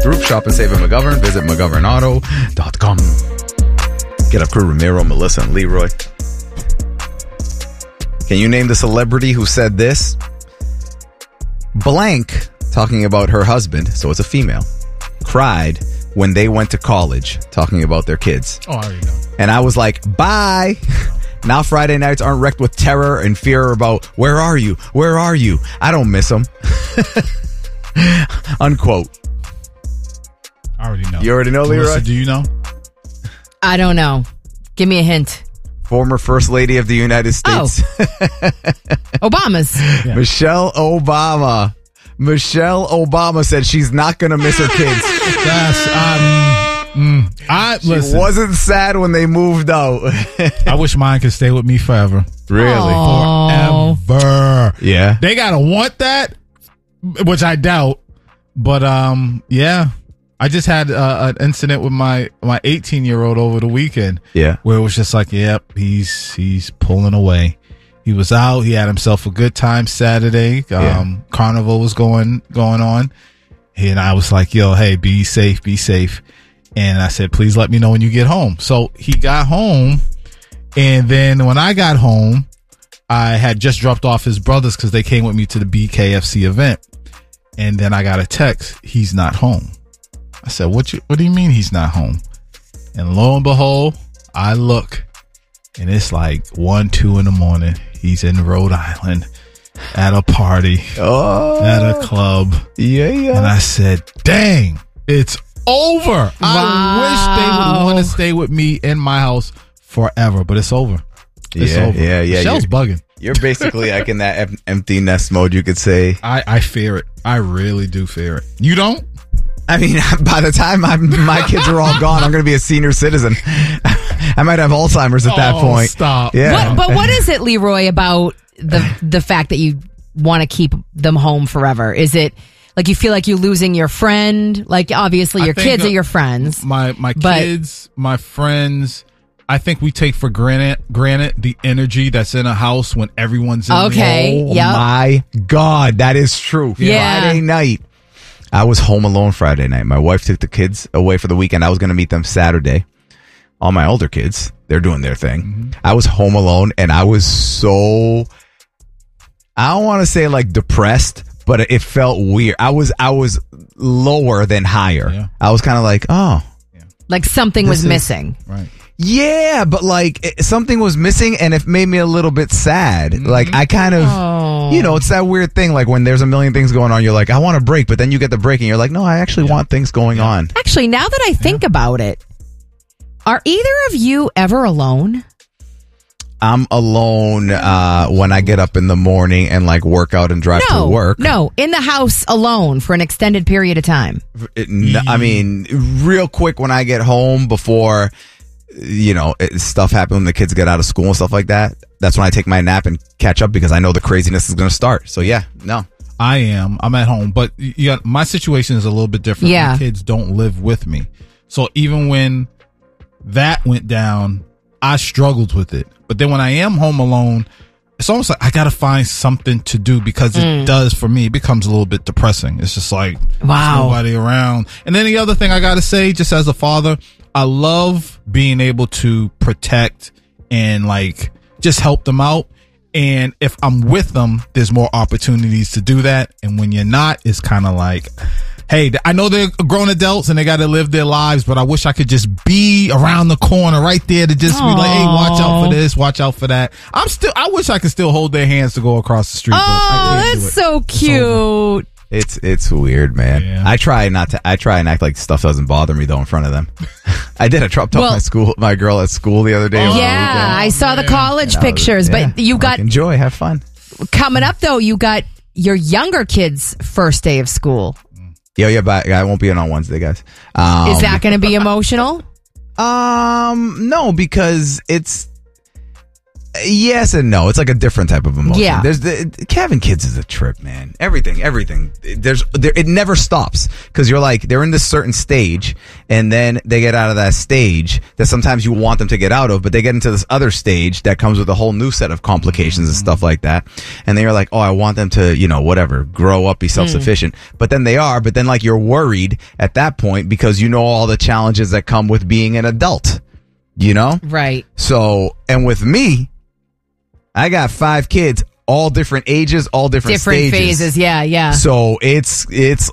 Throop Shop and Save at McGovern. Visit McGovernAuto.com. Get up crew, Ramiro, Melissa, and Leroy. Can you name the celebrity who said this? Blank, talking about her husband, so it's a female, cried when they went to college, talking about their kids. Oh, I already know. And I was like, bye. Now Friday nights aren't wrecked with terror and fear about, where are you? Where are you? I don't miss them. Unquote. I already know. You already know, Leroy? Melissa, do you know? I don't know. Give me a hint. Former First Lady of the United States. Obama's. Yeah. Michelle Obama. Michelle Obama said she's not going to miss her kids. That's, She listen, wasn't sad when they moved out. I wish mine could stay with me forever. Really? Aw. Forever. Yeah. They gotta want that, which I doubt. But yeah, I just had an incident with my 18-year-old over the weekend. Yeah. Where it was just like, yep, he's pulling away. He was out. He had himself a good time Saturday. Carnival was going on, and I was like, yo, hey, be safe, be safe. And I said, please let me know when you get home. So he got home, and then when I got home, I had just dropped off his brothers because they came with me to the BKFC event. And then I got a text, he's not home. I said, what do you mean he's not home? And lo and behold, I look, and it's like 1, 2 in the morning. He's in Rhode Island at a party, at a club. Yeah. And I said, dang, it's over. Wow. I wish they would want to stay with me in my house forever, but it's over. It's over. Yeah. Michelle's bugging. You're basically like in that empty nest mode, you could say. I fear it. I really do fear it. You don't? I mean, by the time my kids are all gone, I'm going to be a senior citizen. I might have Alzheimer's at that point. Stop. Yeah. But what is it, Leroy, about the fact that you want to keep them home forever? Is it like you feel like you're losing your friend? Like obviously your kids are your friends. My kids, my friends. I think we take for granted the energy that's in a house when everyone's in Okay. Oh Yep. my God, that is true. Yeah. Friday night, I was home alone Friday night. My wife took the kids away for the weekend. I was going to meet them Saturday. All my older kids, they're doing their thing. Mm-hmm. I was home alone, and I was so, I don't want to say like depressed, but it felt weird. I was lower than higher. Yeah. I was kind of like, oh. Like something was missing. Right. Yeah, but like something was missing, and it made me a little bit sad. Mm-hmm. Like I kind of, it's that weird thing. Like when there's a million things going on, you're like, I want a break, but then you get the break, and you're like, no, I actually want things going on. Actually, now that I think about it, are either of you ever alone? I'm alone when I get up in the morning and like work out and drive to work. No, in the house alone for an extended period of time. I mean, real quick when I get home before, stuff happens when the kids get out of school and stuff like that. That's when I take my nap and catch up because I know the craziness is going to start. So yeah, no. I'm at home, but my situation is a little bit different. Yeah. My kids don't live with me. So even when that went down, I struggled with it. But then when I am home alone, it's almost like I got to find something to do because it does for me. It becomes a little bit depressing. It's just like, wow, there's nobody around. And then the other thing I got to say, just as a father, I love being able to protect and like just help them out. And if I'm with them, there's more opportunities to do that. And when you're not, it's kind of like, hey, I know they're grown adults and they got to live their lives, but I wish I could just be around the corner right there to just be like, hey, watch out for this, watch out for that. I wish I could still hold their hands to go across the street. But I can't do that's it. so cute. It's weird, man. Yeah. I try and act like stuff doesn't bother me though in front of them. I did. I dropped off my girl at school the other day. Yeah, I saw the college pictures, but you got enjoy, have fun. Coming up though, you got your younger kids' first day of school. Yeah, but I won't be in on Wednesday, guys. Is that going to be emotional? No, because Yes and no. It's like a different type of emotion. Yeah. There's having kids is a trip, man. Everything. It never stops because you're like, they're in this certain stage and then they get out of that stage that sometimes you want them to get out of, but they get into this other stage that comes with a whole new set of complications and stuff like that. And then you're like, oh, I want them to, whatever, grow up, be self-sufficient. But then they are, but then like you're worried at that point because you know all the challenges that come with being an adult, Right. So, and with me, I got 5 kids, all different ages, all different stages. Phases. Yeah. So it's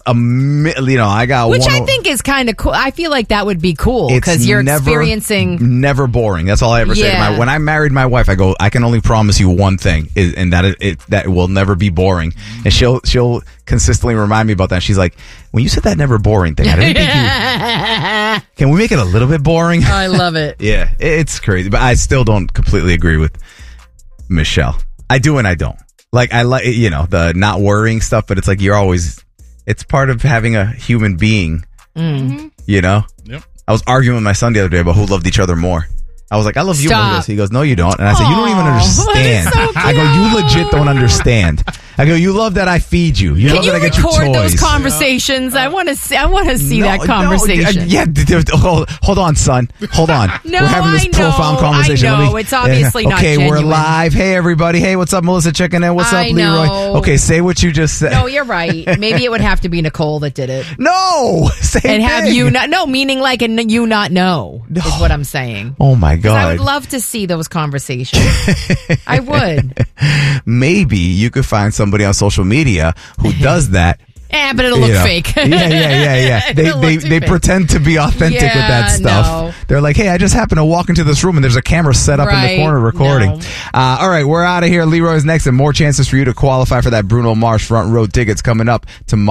I got which one. I think is kind of cool. I feel like that would be cool because you're experiencing never boring. That's all I ever say to when I married my wife. I go, I can only promise you one thing, and that it will never be boring. And she'll consistently remind me about that. She's like, when you said that never boring thing, I didn't think you. Can we make it a little bit boring? I love it. Yeah, it's crazy, but I still don't completely agree with Michelle. I do and I don't. Like, I like, the not worrying stuff, but it's like it's part of having a human being, Yep. I was arguing with my son the other day about who loved each other more. I was like, I love you more than this. He goes, no, you don't. And I said, you don't even understand. So I go, you legit don't understand. I go, you love that I feed you. You Can love you that I get you toys. record those conversations? I want to see that conversation. Hold on, son. Hold on. No, we're having this profound conversation. I know. It's obviously not genuine. We're live. Hey, everybody. Hey, what's up, Melissa? Checking in. What's up, Leroy? Know. Okay, say what you just said. No, you're right. Maybe it would have to be Nicole that did it. No! Same and have thing. you not? No, meaning like and you not know is what I'm saying. Oh my God! I would love to see those conversations. I would. Maybe you could find somebody on social media who does that. But it'll look fake. Yeah. They pretend to be authentic with that stuff. No. They're like, hey, I just happened to walk into this room and there's a camera set up in the corner recording. No. All right, we're out of here. Leroy's next and more chances for you to qualify for that Bruno Mars front row tickets coming up tomorrow.